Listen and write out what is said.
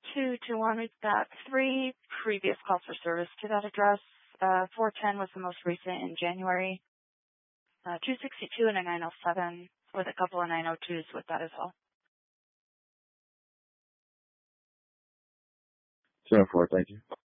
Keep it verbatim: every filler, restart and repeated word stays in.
two two one, we've got three previous calls for service to that address. Uh, four ten was the most recent in January. Uh, two sixty-two and a nine oh seven with a couple of nine oh twos with that as well. ten four, thank you.